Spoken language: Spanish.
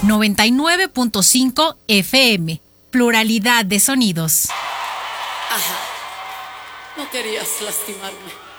99.5 FM. Pluralidad de sonidos. Ajá. No querías lastimarme.